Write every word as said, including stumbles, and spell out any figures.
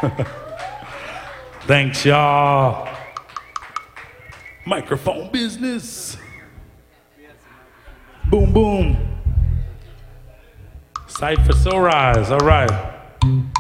Thanks, y'all. Microphone business. Boom, boom. Cypher So Rise, all right.